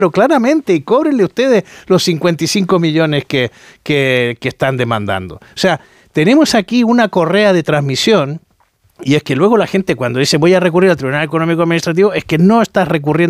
pero claramente, y cóbrenle ustedes los 55 millones que están demandando. O sea, tenemos aquí una correa de transmisión, y es que luego la gente cuando dice voy a recurrir al Tribunal Económico Administrativo, es que no estás recurriendo